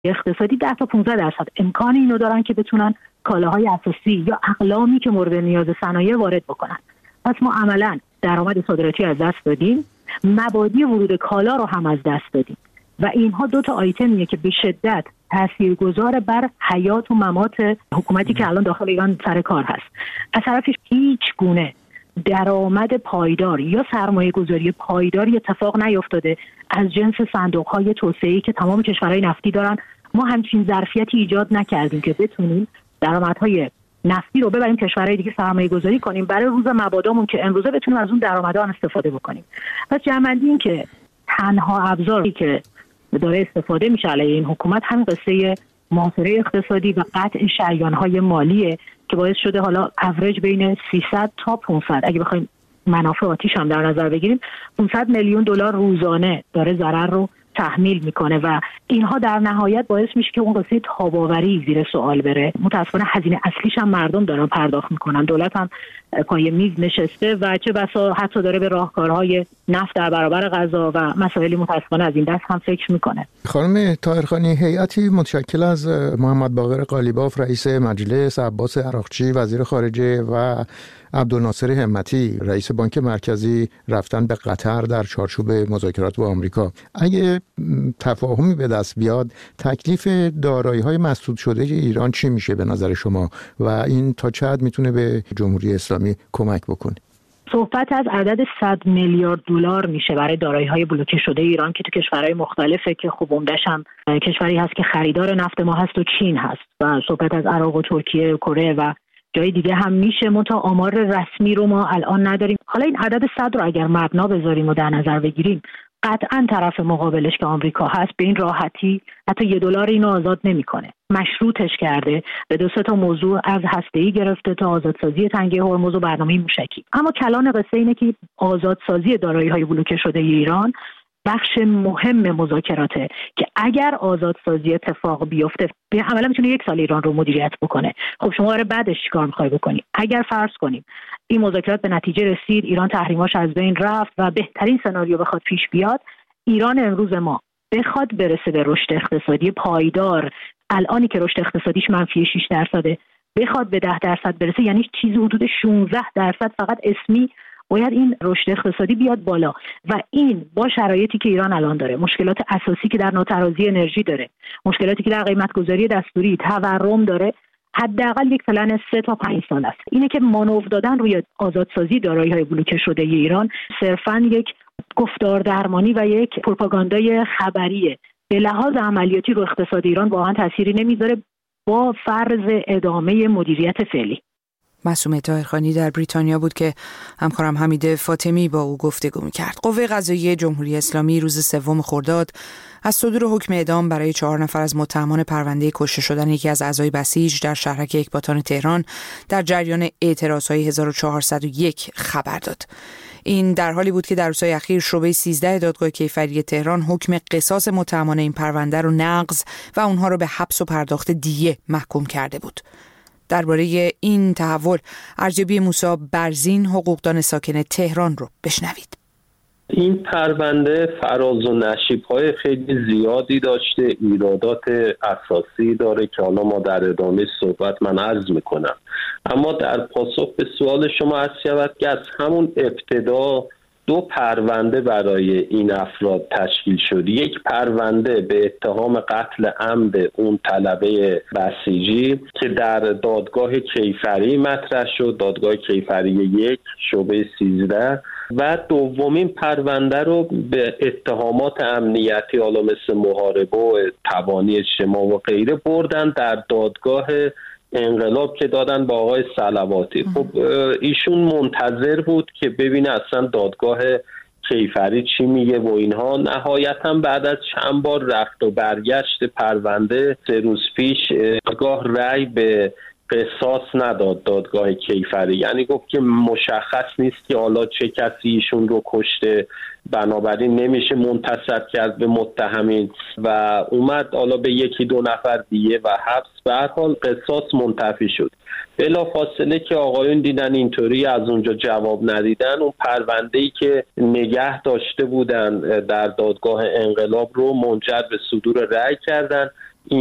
اقتصادی 10 تا 15% امکان اینو دارن که بتونن کالاهای اساسی یا اقلامی که مورد نیاز صنایع وارد بکنن. پس ما عملاً درآمد صادراتی از دست دادیم، مبادی ورود کالا رو هم از دست دادیم و اینها دو تا آیتمیه که به شدت تاثیرگذار بر حیات و ممات حکومتی که الان داخل ایران سر کار هست. از طرفش هیچ گونه درآمد پایدار یا سرمایه گذاری پایداری اتفاق نیفتاده از جنس صندوق‌های توسعه‌ای که تمام کشورهای نفتی دارن. ما همچین ظرفیتی ایجاد نکردیم که بتونیم درآمدهای نفتی رو ببریم کشورهای دیگه سرمایه گذاری کنیم برای روز مبادامون که امروزه بتونیم از اون درآمدها استفاده بکنیم. پس جمع‌بندی این که تنها ابزاری که داره استفاده میشه علیه این حکومت همین قصه محاصره اقتصادی و قطع شریان‌های مالیه که باعث شده حالا اوریج بین 300 تا 500 اگه بخوایم منافع آتیش هم در نظر بگیریم 500 میلیون دلار روزانه داره ضرر رو تحمیل میکنه و اینها در نهایت باعث میشه که اون قصه تاب‌آوری زیر سوال بره. متاسفانه هزینه اصلیش هم مردم دارن پرداخت میکنن. دولت هم پای میز نشسته و چه بسا حتی داره به راهکارهای نفت در برابر غذا و مسائلی متاسفانه از این دست هم فکر میکنه. خانم طاهرخانی، هیئتی متشکل از محمد باقر قالیباف رئیس مجلس، عباس عراقچی وزیر خارجه و عبدالناصر همتی رئیس بانک مرکزی رفتن به قطر در چارچوب مذاکرات با آمریکا. اگه تفاهمی به دست بیاد تکلیف دارایی‌های مسدود شده ایران چی میشه به نظر شما و این تا چه حد میتونه به جمهوری اسلامی کمک بکنه؟ صحبت از عدد 100 میلیارد دلار میشه برای دارایی‌های بلوکه شده ایران که تو کشورهای مختلفه که خب عمده‌ش هم کشوری هست که خریدار نفت ما هست و چین هست و صحبت از عراق و ترکیه و کره و جای دیگه هم میشه. منتها آمار رسمی رو ما الان نداریم. حالا این عدد 100 رو اگر مبنا بذاریم و در نظر بگیریم قطعاً طرف مقابلش که آمریکا هست به این راحتی حتی $1 اینو آزاد نمیکنه. مشروطش کرده به 2-3 تا موضوع از هسته‌ای گرفته تا آزادسازی تنگه هرمز و برنامه موشکی. اما کلان قصه اینه که آزادسازی دارایی‌های بلوکه شده ایران بخش مهم مذاکراته که اگر آزادسازی اتفاق بیفته به عملا میتونه 1 سال ایران رو مدیریت بکنه. خب شما برای بعدش چیکار می‌خوای بکنی؟ اگر فرض کنیم این مذاکرات به نتیجه رسید، ایران تحریماش از بین رفت و بهترین سناریو بخواد پیش بیاد، ایران امروز ما بخواد برسه به رشد اقتصادی پایدار، الانی که رشد اقتصادیش منفی 6%، بخواد به 10% برسه، یعنی چیزی حدود 16% فقط اسمی باید این رشد اقتصادی بیاد بالا و این با شرایطی که ایران الان داره، مشکلات اساسی که در ناترازی انرژی داره، مشکلاتی که در قیمت گذاری دستوری تورم داره، حداقل یک پلن 3 تا 5 سال است. اینه که مانور دادن روی آزادسازی دارایی‌های بلوکه شده ایران صرفاً یک گفتار درمانی و یک پروپاگاندای خبریه. به لحاظ عملیاتی رو اقتصاد ایران واقعا تأثیری نمیذاره با فرض ادامه مدیریت فعلی. معصومه طاهرخانی در بریتانیا بود که همکارم حمید فاطمی با او گفتگو می‌کرد. قوه قضاییه جمهوری اسلامی روز 3 خرداد از صدور حکم اعدام برای 4 نفر از متهمان پرونده کشته شدن یکی از اعضای بسیج در شهرک اکباتان تهران در جریان اعتراضهای 1401 خبر داد. این در حالی بود که در روزهای اخیر شعبه 13 دادگاه کیفری تهران حکم قصاص متهمان این پرونده رو نقض و اونها رو به حبس و پرداخت دیه محکوم کرده بود. درباره این تحول ارجبی موسی برزین حقوقدان ساکن تهران رو بشنوید. این پرونده فراز و نشیب‌های خیلی زیادی داشته، ایرادات اساسی داره که حالا ما در ادامه صحبت من عرض میکنم. اما در پاسخ به سوال شما عرض شود که از همون ابتدا 2 پرونده برای این افراد تشکیل شد. یک پرونده به اتهام قتل عمد اون طلبه بسیجی که در دادگاه کیفری مطرح شد، دادگاه کیفری 1 شعبه 13، و دومین پرونده رو به اتهامات امنیتی حالا مثل محاربه و تبانی اجتماع و غیره بردن در دادگاه انقلاب که دادن با آقای صلواتی. خب ایشون منتظر بود که ببینه اصلا دادگاه کیفری چی میگه و اینها. نهایتا بعد از چند بار رفت و برگشت پرونده 3 روز پیش دادگاه رأی به قصاص نداد دادگاه کیفری، یعنی گفت که مشخص نیست که حالا چه کسی ایشون رو کشته، بنابراین نمیشه منتسب کرد به متهمین و اومد حالا به 1-2 نفر دیگه و حبس. به هر حال قصاص منتفی شد. بلا فاصله که آقایون دیدن اینطوری از اونجا جواب ندیدن، اون پرونده‌ای که نگه داشته بودن در دادگاه انقلاب رو منجر به صدور رأی کردن